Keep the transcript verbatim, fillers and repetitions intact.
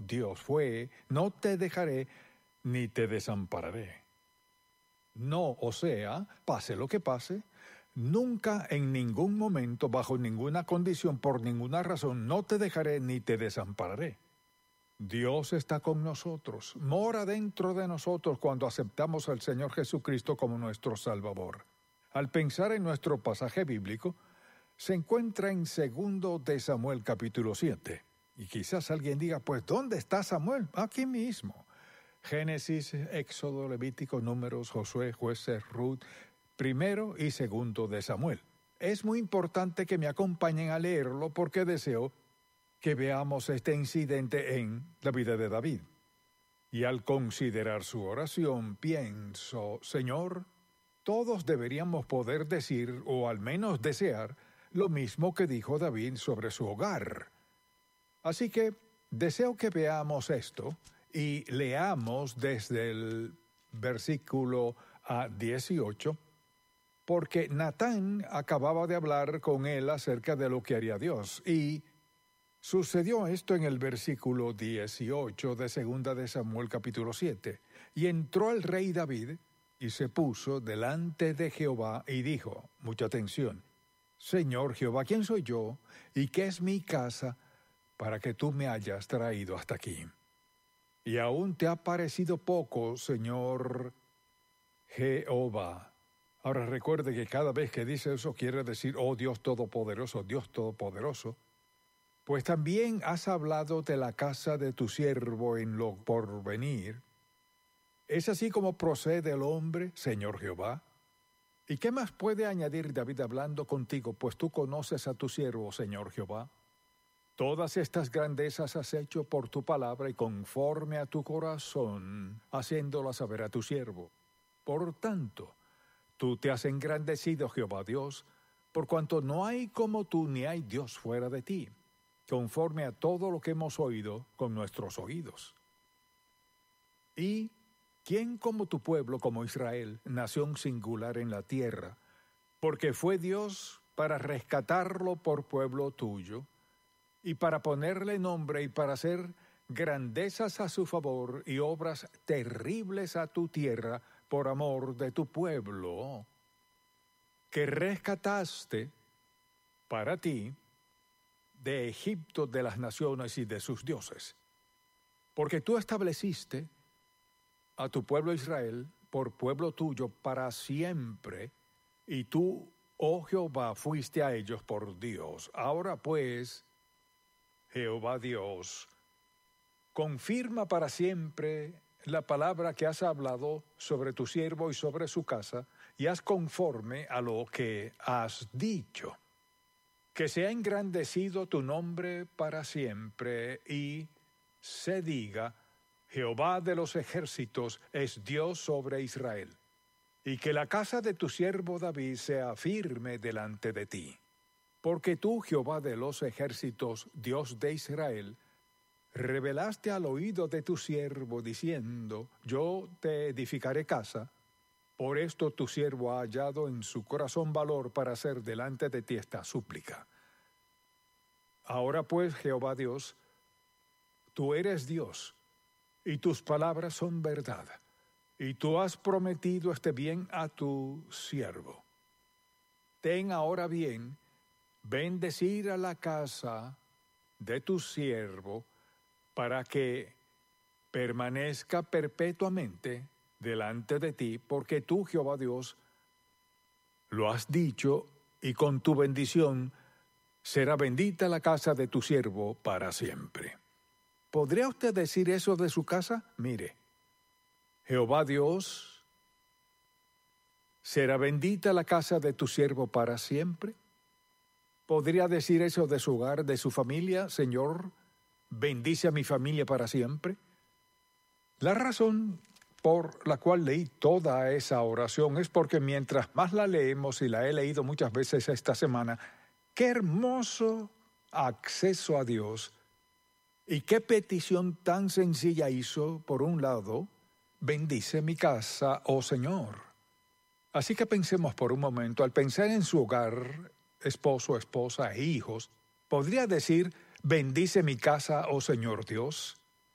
Dios fue, no te dejaré ni te desampararé. No, o sea, pase lo que pase, nunca en ningún momento, bajo ninguna condición, por ninguna razón, no te dejaré ni te desampararé. Dios está con nosotros, mora dentro de nosotros cuando aceptamos al Señor Jesucristo como nuestro Salvador. Al pensar en nuestro pasaje bíblico, se encuentra en segundo de Samuel capítulo siete. Y quizás alguien diga, pues, ¿dónde está Samuel? Aquí mismo. Génesis, Éxodo, Levítico, Números, Josué, Jueces, Ruth, primero y segundo de Samuel. Es muy importante que me acompañen a leerlo porque deseo que veamos este incidente en la vida de David. Y al considerar su oración, pienso, Señor, todos deberíamos poder decir, o al menos desear, lo mismo que dijo David sobre su hogar. Así que deseo que veamos esto y leamos desde el versículo dieciocho, porque Natán acababa de hablar con él acerca de lo que haría Dios, y sucedió esto en el versículo dieciocho de segunda de Samuel capítulo siete. Y entró el rey David y se puso delante de Jehová y dijo, mucha atención, Señor Jehová, ¿quién soy yo y qué es mi casa para que tú me hayas traído hasta aquí? Y aún te ha parecido poco, Señor Jehová. Ahora recuerde que cada vez que dice eso quiere decir, oh Dios Todopoderoso, Dios Todopoderoso. Pues también has hablado de la casa de tu siervo en lo porvenir. ¿Es así como procede el hombre, Señor Jehová? ¿Y qué más puede añadir David hablando contigo, pues tú conoces a tu siervo, Señor Jehová? Todas estas grandezas has hecho por tu palabra y conforme a tu corazón, haciéndolas saber a tu siervo. Por tanto, tú te has engrandecido, Jehová Dios, por cuanto no hay como tú ni hay Dios fuera de ti, conforme a todo lo que hemos oído con nuestros oídos. Y ¿quién como tu pueblo, como Israel, nación singular en la tierra? Porque fue Dios para rescatarlo por pueblo tuyo, y para ponerle nombre y para hacer grandezas a su favor y obras terribles a tu tierra por amor de tu pueblo, que rescataste para ti de Egipto, de las naciones y de sus dioses. Porque tú estableciste a tu pueblo Israel por pueblo tuyo para siempre, y tú, oh Jehová, fuiste a ellos por Dios. Ahora pues, Jehová Dios, confirma para siempre la palabra que has hablado sobre tu siervo y sobre su casa, y haz conforme a lo que has dicho. Que sea engrandecido tu nombre para siempre, y se diga, Jehová de los ejércitos es Dios sobre Israel. Y que la casa de tu siervo David sea firme delante de ti. Porque tú, Jehová de los ejércitos, Dios de Israel, revelaste al oído de tu siervo, diciendo, yo te edificaré casa. Por esto tu siervo ha hallado en su corazón valor para hacer delante de ti esta súplica. Ahora pues, Jehová Dios, tú eres Dios, y tus palabras son verdad, y tú has prometido este bien a tu siervo. Ten ahora bien, bendecir a la casa de tu siervo, para que permanezca perpetuamente delante de ti, porque tú, Jehová Dios, lo has dicho, y con tu bendición será bendita la casa de tu siervo para siempre. ¿Podría usted decir eso de su casa? Mire, Jehová Dios, ¿será bendita la casa de tu siervo para siempre? ¿Podría decir eso de su hogar, de su familia? Señor, bendice a mi familia para siempre. La razón por la cual leí toda esa oración es porque mientras más la leemos, y la he leído muchas veces esta semana, qué hermoso acceso a Dios y qué petición tan sencilla hizo. Por un lado, bendice mi casa, oh Señor. Así que pensemos por un momento, al pensar en su hogar, esposo, esposa e hijos, podría decir, bendice mi casa, oh Señor Dios.